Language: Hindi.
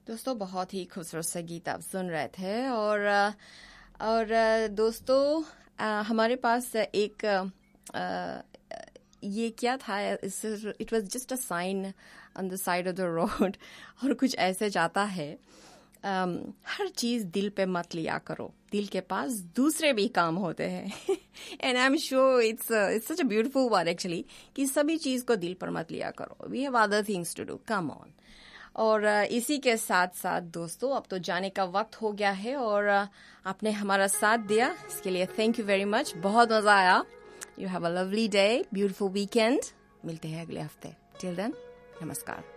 दोस्तों बहुत ही खूबसूरत सा गीत आप सुन रहे थे और दोस्तों हमारे पास एक ये क्या था, it was just a sign on the side of the road और कुछ ऐसे जाता है, हर चीज दिल पे मत लिया करो, दिल के पास दूसरे भी काम होते हैं and I am sure it's such a beautiful word actually कि सभी चीज को दिल पर मत लिया करो, we have other things to do, come on. और इसी के साथ साथ दोस्तों अब तो जाने का वक्त हो गया है और आपने हमारा साथ दिया, इसके लिए थैंक यू वेरी मच, बहुत मजा आया। You have a lovely day, beautiful weekend, मिलते हैं अगले हफ्ते, टिल देन नमस्कार।